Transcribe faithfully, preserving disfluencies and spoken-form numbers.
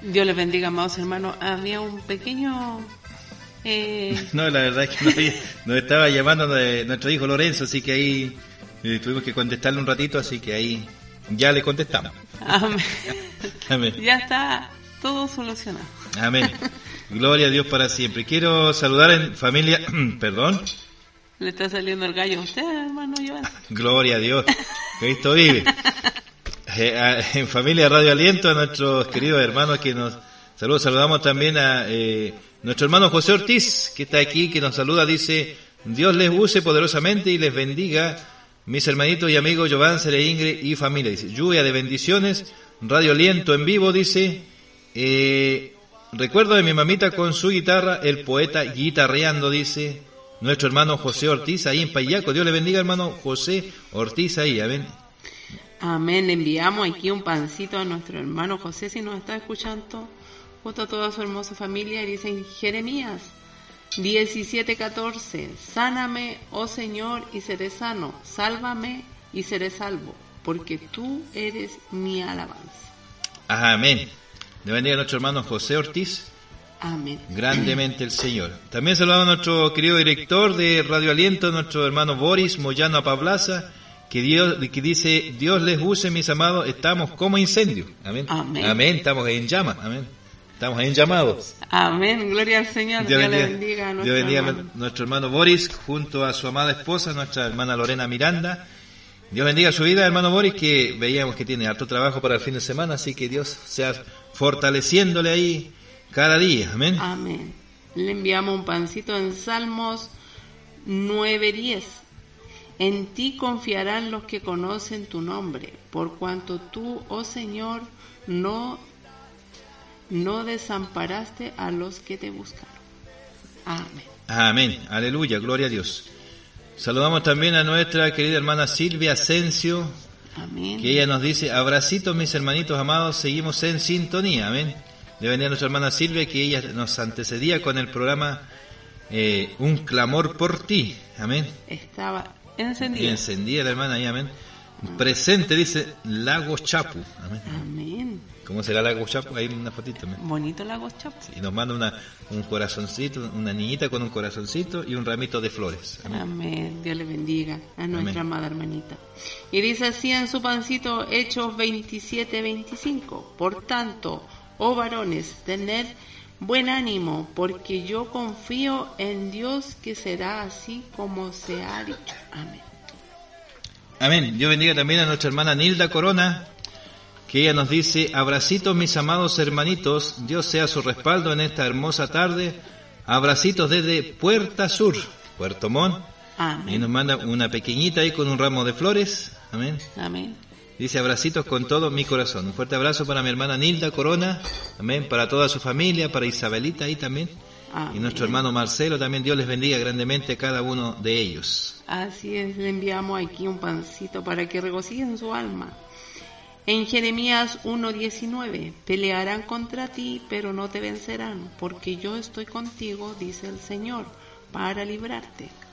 Dios les bendiga, amados hermanos. Había un pequeño... Eh... No, la verdad es que no había, nos estaba llamando de nuestro hijo Lorenzo, así que ahí eh, tuvimos que contestarle un ratito, así que ahí ya le contestamos. Amén. Amén. Ya está todo solucionado. Amén. Gloria a Dios para siempre. Quiero saludar en familia, perdón. Le está saliendo el gallo a usted, hermano Joan. Gloria a Dios. Cristo vive. Eh, en familia Radio Aliento, a nuestros queridos hermanos que nos saludan, saludamos también a eh, nuestro hermano José Ortiz, que está aquí, que nos saluda, dice, Dios les use poderosamente y les bendiga, mis hermanitos y amigos Giovanni, Cere, Ingrid y familia, dice, lluvia de bendiciones, Radio Aliento en vivo, dice, eh, recuerdo de mi mamita con su guitarra, el poeta guitarreando, dice, nuestro hermano José Ortiz, ahí en Payaco, Dios le bendiga, hermano José Ortiz, ahí, amén. Amén, le enviamos aquí un pancito a nuestro hermano José, si nos está escuchando, junto a toda su hermosa familia, y dice en Jeremías diecisiete catorce, sáname, oh Señor, y seré sano, sálvame y seré salvo, porque tú eres mi alabanza. Amén. Le bendiga a nuestro hermano José Ortiz. Amén. Grandemente el Señor. También saludamos a nuestro querido director de Radio Aliento, nuestro hermano Boris Moyano Apablaza, que Dios, que dice, Dios les use, mis amados, estamos como incendio. Amén. Amén. Amén, estamos en llamas. Amén. Estamos en llamados. Amén, gloria al Señor. Dios, Dios bendiga, le bendiga a nuestro, Dios bendiga hermano. a nuestro hermano Boris, junto a su amada esposa, nuestra hermana Lorena Miranda. Dios bendiga su vida, hermano Boris, que veíamos que tiene harto trabajo para el fin de semana, así que Dios sea fortaleciéndole ahí cada día. Amén. Amén. Le enviamos un pancito en Salmos nueve diez. En ti confiarán los que conocen tu nombre, por cuanto tú, oh Señor, no, no desamparaste a los que te buscaron. Amén. Amén. Aleluya. Gloria a Dios. Saludamos también a nuestra querida hermana Silvia Asensio, Amén. Que ella nos dice, abracitos mis hermanitos amados, seguimos en sintonía. Amén. Le venía a nuestra hermana Silvia, que ella nos antecedía con el programa eh, Un Clamor por Ti. Amén. Estaba encendida. Y encendida la hermana ahí, amén. Presente, dice, Lago Chapu. Amén. Amén. ¿Cómo será Lago Chapu? Ahí una fotito. Amén. Bonito Lago Chapu. Y nos manda una, un corazoncito, una niñita con un corazoncito y un ramito de flores. Amén. Amén. Dios le bendiga a nuestra Amén. amada hermanita. Y dice así en su pancito, Hechos veintisiete veinticinco. Por tanto, oh varones, tened buen ánimo, porque yo confío en Dios que será así como se ha dicho. Amén. Amén. Dios bendiga también a nuestra hermana Nilda Corona, que ella nos dice, abracitos mis amados hermanitos, Dios sea su respaldo en esta hermosa tarde, abracitos desde Puerta Sur, Puerto Montt, Amén. y nos manda una pequeñita ahí con un ramo de flores, amén. Amén. Dice, abracitos con todo mi corazón. Un fuerte abrazo para mi hermana Nilda Corona, amén, para toda su familia, para Isabelita ahí también, Amén. y nuestro hermano Marcelo también, Dios les bendiga grandemente a cada uno de ellos. Así es, le enviamos aquí un pancito para que regocijen su alma. En Jeremías uno diecinueve, pelearán contra ti, pero no te vencerán, porque yo estoy contigo, dice el Señor, para librarte.